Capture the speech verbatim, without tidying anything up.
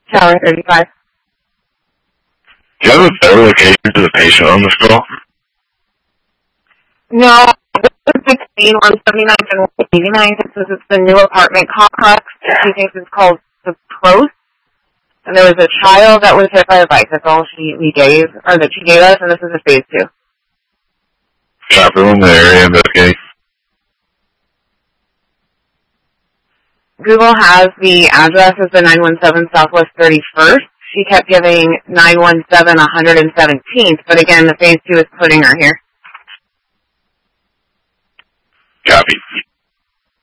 Tower thirty-five. Do you have a better location for the patient on this call? No, this is between one seventy-nine and one eighty-nine. This is the new apartment complex. She thinks it's called the Post. And there was a child that was hit by a bike. That's all she we gave, or that she gave us, and this is a phase two. Capital in the area in this case. Google has the address as the nine one seven Southwest thirty-first. She kept giving nine one seven one hundred seventeenth, but again, the phase two is putting her here. Copy.